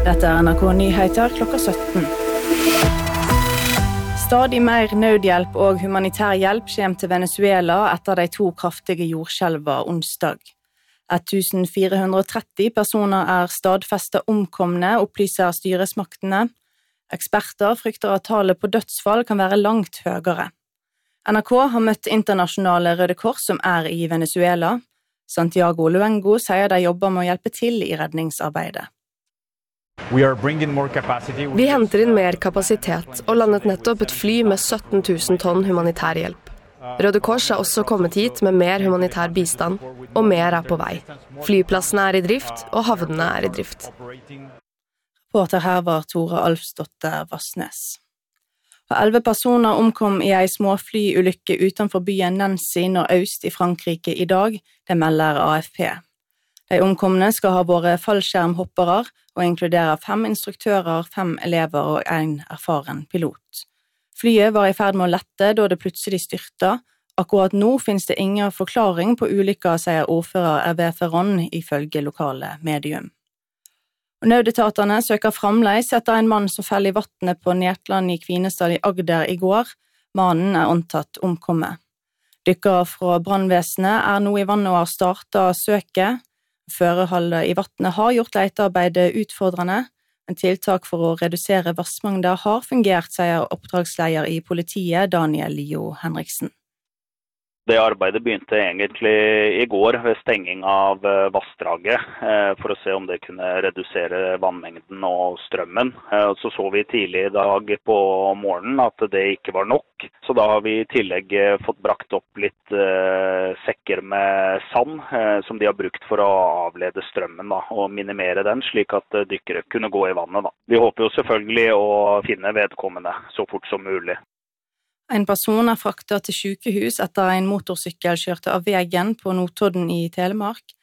Dette NRK Nyheter klokka 17. Stadig mer nødhjelp og humanitær hjelp kommer til Venezuela etter de 2 kraftige jordskjelver onsdag. 1430 personer stadfestet omkomne, opplyser styresmaktene. Eksperter frykter at tallet på dødsfall kan være langt høyere. NRK har møtt internasjonale Røde Kors som i Venezuela. Santiago Luengo sier de jobber med å hjelpe til i redningsarbeidet. Vi henter inn mer kapasitet og landet nettopp et fly med 17 000 tonn humanitær hjelp. Røde Kors har også kommet hit med mer humanitær bistand, og mer på vei. Flyplassene i drift, og havnene i drift. Reporter her var Tore Alfsdotter Vassnes. 11 personer omkom i en småflyulykke utenfor byen Nancy nordøst i Frankrike i dag, det melder AFP. De omkomne skal ha vært fallskjermhoppere og inkluderer 5 instruktører, 5 elever og 1 erfaren pilot. Flyet var i ferd med å lette da det plutselig styrtet. Akkurat nå finnes det ingen forklaring på ulykka, sier ordfører Hervé Ferron ifølge lokale medium. Nødetatene søker fremleis etter en mann som fell i vattnet på Netland i Kvinesdal i Agder i går. Mannen antatt omkommet. Dykkere fra brannvesenet nå i vannet og har startet søket. Føreholdet i vattnet har gjort letearbeidet utfordrende, men tiltak for å redusere vassmengder har fungert, sier oppdragsleder i politiet Daniel Lio Henriksen. Det arbeidet begynte egentlig i går ved stenging av vassdraget for å se om det kunne redusere vannmengden og strømmen. Så vi tidlig i dag på morgenen at det ikke var nok, så da har vi i tillegg fått brakt opp litt sekker med sand som de har brukt for å avlede strømmen og minimere den, slik at dykkere kunne gå i vannet. Vi håper jo selvfølgelig å finne vedkommende så fort som mulig. En person fraktet til sykehus etter en motorsykkel kjørte av veien på Notodden i Telemark.